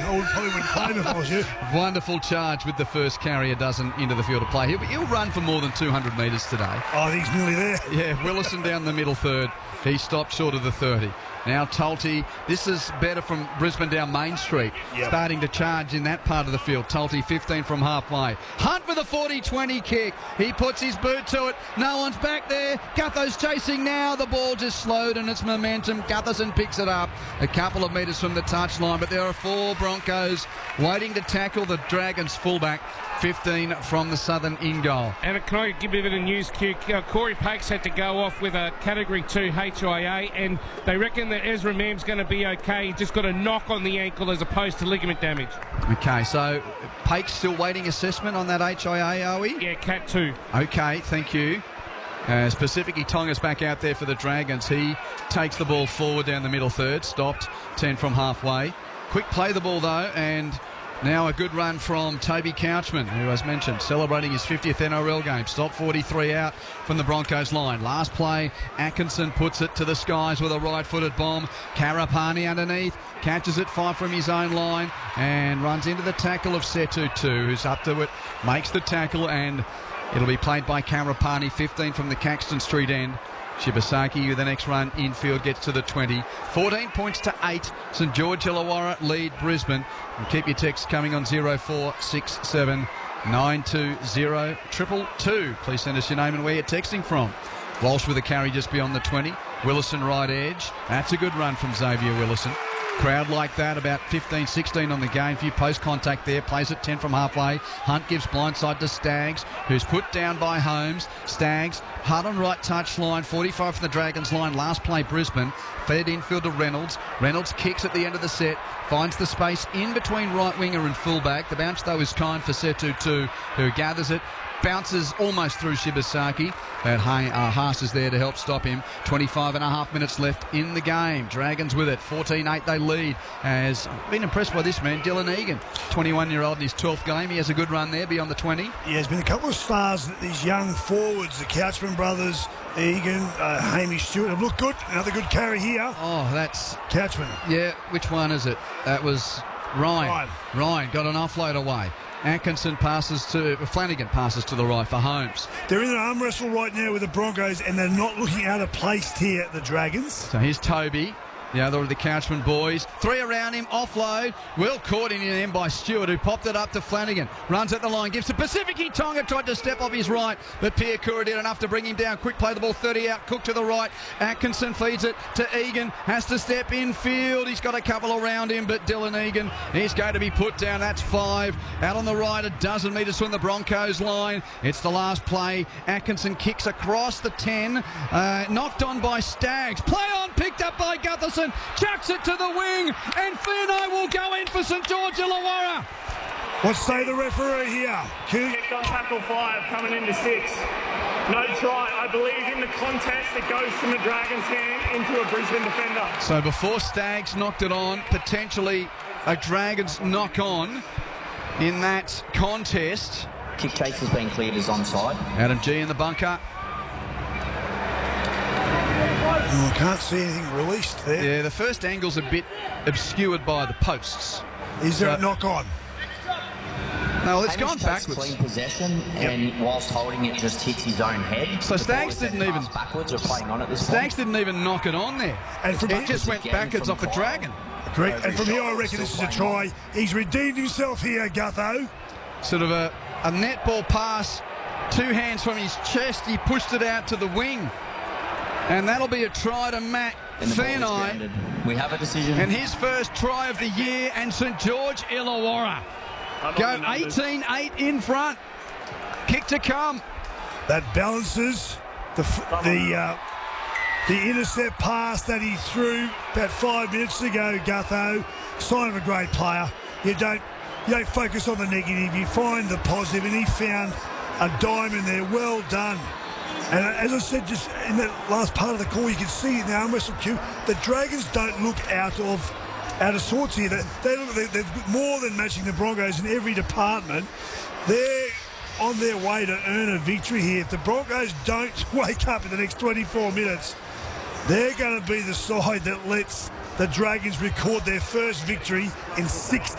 probably wouldn't play him if I was you. Wonderful charge with the first carry, a dozen into the field of play. He'll run for more than 200 metres today. Oh, I think he's nearly there. Yeah, Willison down the middle third. He stopped short of the 30. Now Tulte, this is better from Brisbane down Main Street. Yep. Starting to charge in that part of the field. Tulte 15 from halfway. Hunt with a 40-20 kick. He puts his boot to it. No one's back there. Gutho's chasing now. The ball just slowed in its momentum. Gutherson picks it up a couple of metres from the touchline, but there are 4 Broncos waiting to tackle the Dragons fullback. 15 from the Southern in goal. And can I give you a bit of news, Q? Corey Pakes had to go off with a Category 2 HIA, and they reckon that Ezra Mam's going to be okay. He just got a knock on the ankle as opposed to ligament damage. Okay, so Pake's still waiting assessment on that HIA, are we? Yeah, Cat 2. Okay, thank you. Specifically, Tonga's back out there for the Dragons. He takes the ball forward down the middle third, stopped 10 from halfway. Quick play the ball though, and now a good run from Toby Couchman, who, as mentioned, celebrating his 50th NRL game. Stop 43 out from the Broncos line. Last play, Atkinson puts it to the skies with a right-footed bomb. Karapani underneath, catches it 5 from his own line and runs into the tackle of Setutu, who's up to it, makes the tackle, and it'll be played by Karapani, 15 from the Caxton Street end. Shibasaki with the next run infield gets to the 20. 14 points to 8. St George Illawarra lead Brisbane. And keep your texts coming on 0467 920 222. Please send us your name and where you're texting from. Walsh with a carry just beyond the 20. Willison right edge. That's a good run from Xavier Willison. Crowd like that, about 15-16 on the game. Few post contact there, plays it 10 from halfway. Hunt gives blindside to Staggs, who's put down by Holmes. Staggs, hard on right touchline, 45 from the Dragons line. Last play Brisbane, fed infield to Reynolds. Reynolds kicks at the end of the set, finds the space in between right winger and fullback. The bounce though is kind for Setutu, who gathers it. Bounces almost through Shibasaki. But Haas is there to help stop him. 25 and a half minutes left in the game. Dragons with it. 14-8 they lead. Has been impressed by this man, Dylan Egan. 21-year-old in his 12th game. He has a good run there beyond the 20. Yeah, there's been a couple of stars that these young forwards, the Couchman brothers, Egan, Hamish Stewart, have looked good. Another good carry here. Oh, that's... Couchman. Yeah, which one is it? That was Ryan. Ryan got an offload away. Atkinson Flanagan passes to the right for Holmes. They're in an arm wrestle right now with the Broncos, and they're not looking out of place here, the Dragons. So here's Toby, the other of the Couchman boys. 3 around him, offload. Well caught in the end by Stewart, who popped it up to Flanagan. Runs at the line, gives to Pacifici. Tonga tried to step off his right, but Pierre Kura did enough to bring him down. Quick play the ball, 30 out, Cook to the right. Atkinson feeds it to Egan, has to step in field. He's got a couple around him, but Dylan Egan, he's going to be put down. That's 5. Out on the right, a dozen metres from the Broncos line. It's the last play. Atkinson kicks across the 10. Knocked on by Staggs. Play on, picked up by Gutherson. Chucks it to the wing, and Fernay will go in for St George Illawarra. What say the referee here? Kicked on tackle 5, coming into 6. No try. I believe in the contest it goes from the Dragons' hand into a Brisbane defender. So before Staggs knocked it on, potentially a Dragons knock on in that contest. Kick chase has been cleared as onside. Adam G in the bunker. Oh, I can't see anything released there. Yeah, the first angle's a bit obscured by the posts. Is there a knock on? No, it's Hamish gone takes backwards. clean possession, and whilst holding it, just hits his own head. So Staggs didn't even backwards or playing on at this Staggs point. didn't even knock it on there. And from it just went backwards off a Dragon. Correct. And from here, I reckon this is a try. He's redeemed himself here, Gutho. Sort of a netball pass, 2 hands from his chest. He pushed it out to the wing. And that'll be a try to Matt Fernay. We have a decision. And his first try of the year, and St George Illawarra go 18-8 in front. Kick to come. That balances the intercept pass that he threw about 5 minutes ago, Gutho. Sign of a great player. You don't focus on the negative, you find the positive, and he found a diamond there. Well done. And as I said just in that last part of the call, you can see in the arm wrestle queue, the Dragons don't look out of sorts here. They're more than matching the Broncos in every department. They're on their way to earn a victory here. If the Broncos don't wake up in the next 24 minutes, they're going to be the side that lets the Dragons record their first victory in 16